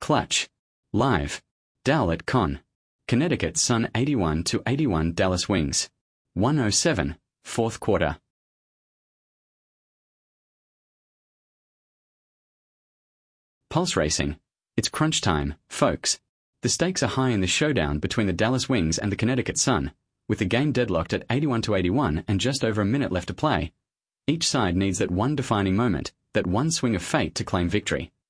Clutch. Live. Dal at Con. Connecticut Sun 81-81 Dallas Wings. 107, fourth quarter. Pulse Racing. It's crunch time, folks. The stakes are high in the showdown between the Dallas Wings and the Connecticut Sun, with the game deadlocked at 81-81 and just over a minute left to play. Each side needs that one defining moment, that one swing of fate to claim victory.